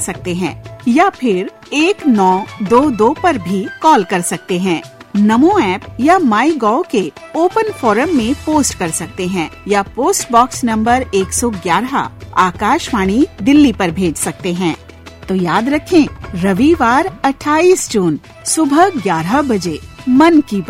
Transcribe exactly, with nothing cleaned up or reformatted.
सकते हैं या फिर एक नौ दो दो पर भी कॉल कर सकते हैं। नमो ऐप या माई गॉव के ओपन फोरम में पोस्ट कर सकते हैं या पोस्ट बॉक्स नंबर एक सौ ग्यारह आकाशवाणी दिल्ली पर भेज सकते हैं। तो याद रखें, रविवार अट्ठाईस जून सुबह ग्यारह बजे मन की